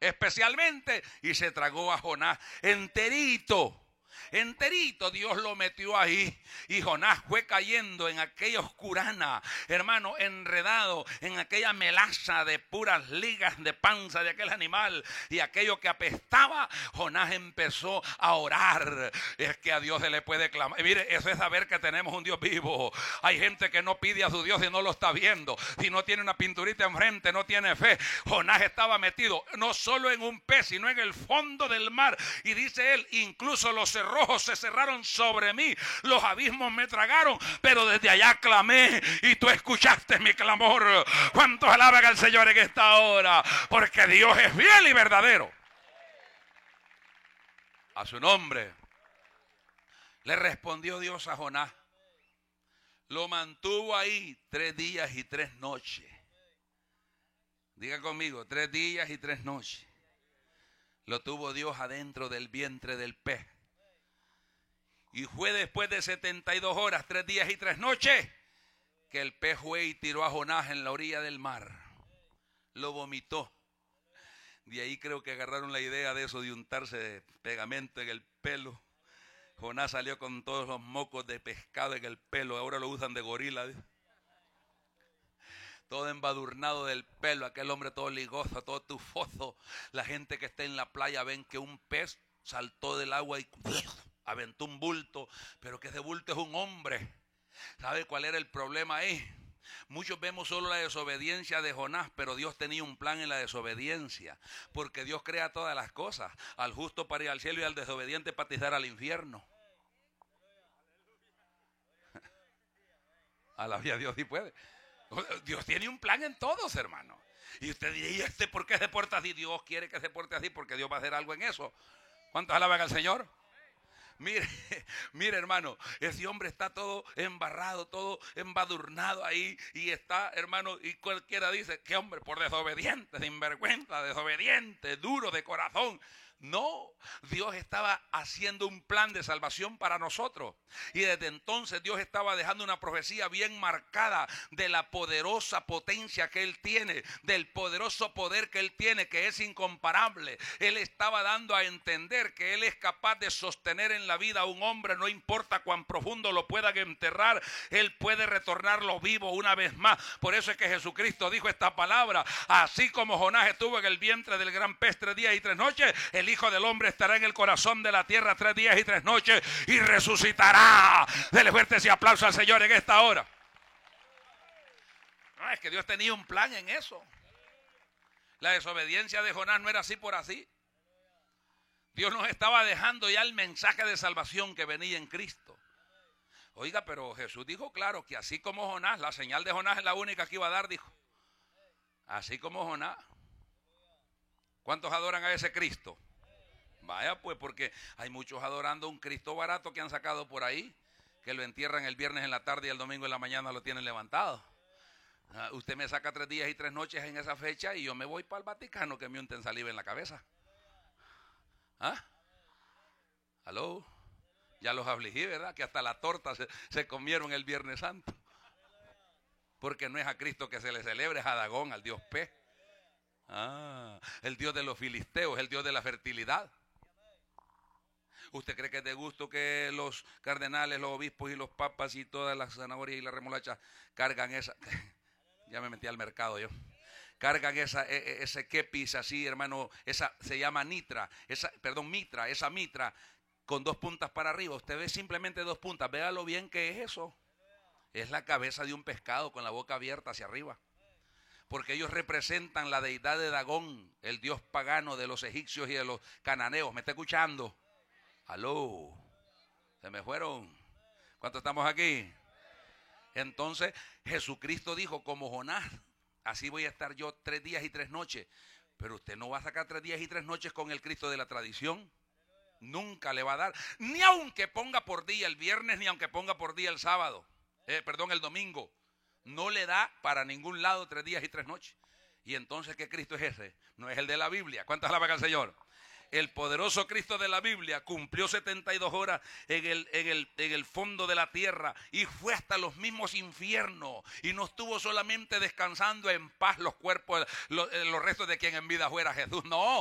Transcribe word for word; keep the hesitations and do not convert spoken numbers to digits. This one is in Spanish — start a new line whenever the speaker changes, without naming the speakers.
especialmente, y se tragó a Jonás enterito. Enterito Dios lo metió ahí y Jonás fue cayendo en aquella oscurana, hermano, enredado en aquella melaza de puras ligas de panza de aquel animal y aquello que apestaba. Jonás empezó a orar. Es que a Dios se le puede clamar. Mire, eso es saber que tenemos un Dios vivo. Hay gente que no pide a su Dios y no lo está viendo. Si no tiene una pinturita enfrente, no tiene fe. Jonás estaba metido no solo en un pez, sino en el fondo del mar. Y dice él, incluso los cerrojos se cerraron sobre mí, los abismos me tragaron, pero desde allá clamé y tú escuchaste mi clamor. ¿Cuántos alaban al Señor en esta hora? Porque Dios es fiel y verdadero. A su nombre. Le respondió Dios a Jonás. Lo mantuvo ahí tres días y tres noches. Diga conmigo, tres días y tres noches. Lo tuvo Dios adentro del vientre del pez. Y fue después de setenta y dos horas, tres días y tres noches, que el pez fue y tiró a Jonás en la orilla del mar. Lo vomitó. De ahí creo que agarraron la idea de eso, de untarse de pegamento en el pelo. Jonás salió con todos los mocos de pescado en el pelo. Ahora lo usan de gorila. Todo embadurnado del pelo. Aquel hombre todo ligoso, todo tufoso. La gente que está en la playa ven que un pez saltó del agua y aventó un bulto, pero que ese bulto es un hombre. ¿Sabe cuál era el problema ahí? Muchos vemos solo la desobediencia de Jonás, pero Dios tenía un plan en la desobediencia, porque Dios crea todas las cosas, al justo para ir al cielo y al desobediente para atizar al infierno. Alabía a Dios si puede. Dios tiene un plan en todos, hermano. Y usted diría, ¿y este por qué se porta así? Dios quiere que se porte así porque Dios va a hacer algo en eso. ¿Cuántos alaban al Señor? Mire, mire hermano, ese hombre está todo embarrado, todo embadurnado ahí y está, hermano, y cualquiera dice, ¿qué hombre? Por desobediente, sinvergüenza, desobediente, duro de corazón. No, Dios estaba haciendo un plan de salvación para nosotros. Y desde entonces Dios estaba dejando una profecía bien marcada de la poderosa potencia que Él tiene, del poderoso poder que Él tiene, que es incomparable. Él estaba dando a entender que Él es capaz de sostener en la vida a un hombre, no importa cuán profundo lo puedan enterrar, Él puede retornarlo vivo una vez más. Por eso es que Jesucristo dijo esta palabra, así como Jonás estuvo en el vientre del gran pez tres días y tres noches, el Hijo del Hombre estará en el corazón de la tierra tres días y tres noches y resucitará. Dele fuerte ese aplauso al Señor en esta hora. No, es que Dios tenía un plan en eso. La desobediencia de Jonás no era así por así. Dios nos estaba dejando ya el mensaje de salvación que venía en Cristo. Oiga, pero Jesús dijo claro que así como Jonás, la señal de Jonás es la única que iba a dar, dijo. Así como Jonás. ¿Cuántos adoran a ese Cristo? Vaya pues, porque hay muchos adorando un Cristo barato que han sacado por ahí, que lo entierran el viernes en la tarde y el domingo en la mañana lo tienen levantado. Uh, usted me saca tres días y tres noches en esa fecha y yo me voy para el Vaticano que me unten saliva en la cabeza. ¿Ah? ¿Aló? Ya los afligí, ¿verdad? Que hasta la torta se, se comieron el Viernes Santo. Porque no es a Cristo que se le celebre, es a Dagón, al Dios P. Ah, el Dios de los filisteos, el Dios de la fertilidad. ¿Usted cree que es de gusto que los cardenales, los obispos y los papas y todas las zanahorias y las remolachas cargan esa? Ya me metí al mercado yo. Cargan esa, ese kepis así, hermano, esa se llama nitra, esa, perdón, mitra, esa mitra con dos puntas para arriba. Usted ve simplemente dos puntas, véalo bien que es eso. Es la cabeza de un pescado con la boca abierta hacia arriba. Porque ellos representan la deidad de Dagón, el dios pagano de los egipcios y de los cananeos. ¿Me está escuchando? Aló, se me fueron. ¿Cuántos estamos aquí? Entonces Jesucristo dijo, como Jonás, así voy a estar yo tres días y tres noches. Pero usted no va a sacar tres días y tres noches con el Cristo de la tradición. Nunca le va a dar, ni aunque ponga por día el viernes, ni aunque ponga por día el sábado, eh, perdón, el domingo. No le da para ningún lado tres días y tres noches. Y entonces, ¿qué Cristo es ese? No es el de la Biblia. ¿Cuántas alaban al Señor? El poderoso Cristo de la Biblia cumplió setenta y dos horas en el, en, el, en el fondo de la tierra y fue hasta los mismos infiernos y no estuvo solamente descansando en paz los cuerpos, los, los restos de quien en vida fuera Jesús. No,